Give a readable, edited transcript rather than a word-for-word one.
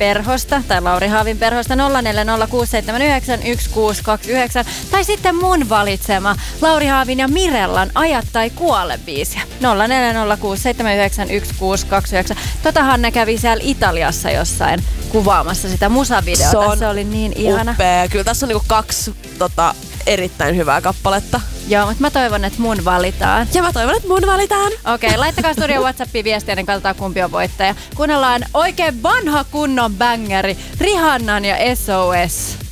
perhosta tai Lauri Haavin perhosta 0406791629 tai sitten mun valitsema Lauri Haavin ja Mirellan Aja tai kuole -biisiä 0406791629. Totahan ne kävi siellä Italiassa jossain kuvaamassa sitä musavideota. Se oli niin ihana. Upea. Kyllä tässä on niinku 2 erittäin hyvää kappaletta. Joo, mutta mä toivon, että mun valitaan. Ja mä toivon, että mun valitaan. Okei, laittakaa studio WhatsAppiin viestiä, niin katsotaan kumpi on voittaja. Kuunnellaan oikein vanha kunnon bangeri Rihannan ja SOS.